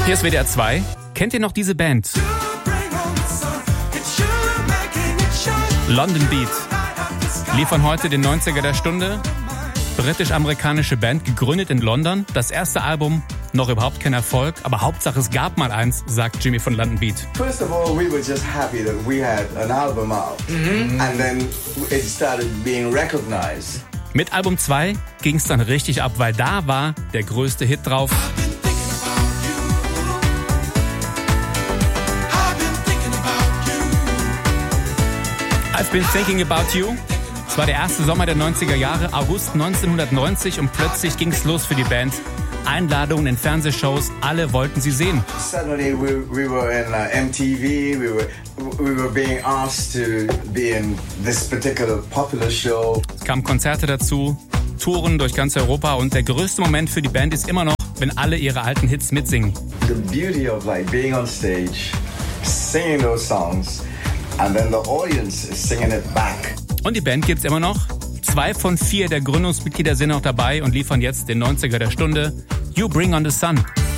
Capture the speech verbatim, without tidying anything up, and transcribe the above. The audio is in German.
Hier ist W D R zwei. Kennt ihr noch diese Band? London Beat. Liefern heute den neunziger der Stunde. Britisch-amerikanische Band, gegründet in London. Das erste Album, noch überhaupt kein Erfolg, aber Hauptsache es gab mal eins, sagt Jimmy von London Beat. First of all, we were just happy that we had an album out. Mm-hmm. And then it started being recognized. Mit Album zwei ging es dann richtig ab, weil da war der größte Hit drauf. I've been thinking about you. Es war der erste Sommer der neunziger Jahre, August neunzehnhundertneunzig, und plötzlich ging es los für die Band. Einladungen in Fernsehshows, alle wollten sie sehen. Suddenly we, we were in uh, M T V, we were, we were being asked to be in this particular popular show. Es kamen Konzerte dazu, Touren durch ganz Europa, und der größte Moment für die Band ist immer noch, wenn alle ihre alten Hits mitsingen. The beauty of like being on stage, singing those songs, and then the audience is singing it back. Und die Band gibt's immer noch. Zwei von vier der Gründungsmitglieder sind noch dabei und liefern jetzt den neunziger der Stunde. You Bring on the Sun.